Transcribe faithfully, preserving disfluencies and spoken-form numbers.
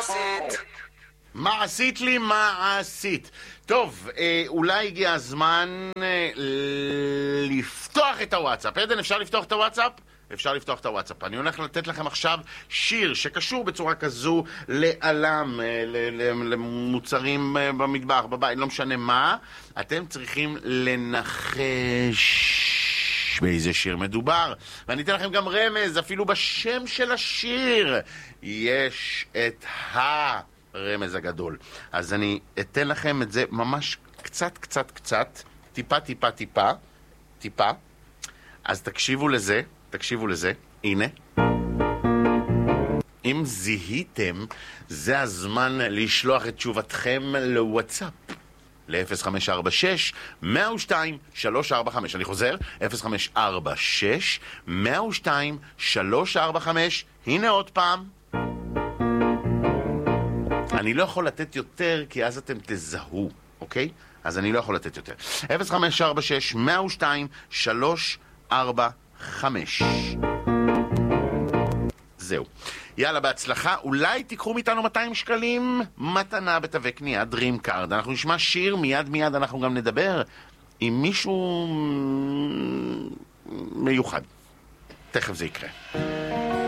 עשית? מה עשית לי? מה עשית? טוב, אה, אולי הגיע הזמן אה, לפתוח את הוואטסאפ. עדן, אפשר לפתוח את הוואטסאפ? אפשר לפתוח את הוואטסאפ. אני הולך לתת לכם עכשיו שיר שקשור בצורה כזו לעלם, למוצרים במטבח, בבית, לא משנה מה. אתם צריכים לנחש באיזה שיר מדובר. ואני אתן לכם גם רמז, אפילו בשם של השיר יש את הרמז הגדול. אז אני אתן לכם את זה ממש קצת, קצת, קצת, טיפה, טיפה, טיפה, טיפה. אז תקשיבו לזה. תקשיבו לזה, הנה. אם זיהיתם, זה הזמן לשלוח את תשובתכם לוואטסאפ. ל-אפס חמש ארבע שש מאה ושתיים שלוש ארבע חמש. אני חוזר, אפס חמש ארבע שש מאה ושתיים שלוש ארבע חמש. הנה עוד פעם. אני לא יכול לתת יותר, כי אז אתם תזהו, אוקיי? אז אני לא יכול לתת יותר. אפס חמש ארבע שש מאה ושתיים שלוש ארבע חמש. זהו. יאללה, בהצלחה. אולי תיקחו מאיתנו מאתיים שקלים מתנה בתווי קנייה דרים קארד. אנחנו נשמע שיר, מיד מיד אנחנו גם נדבר עם מישהו מיוחד. תכף זה יקרה.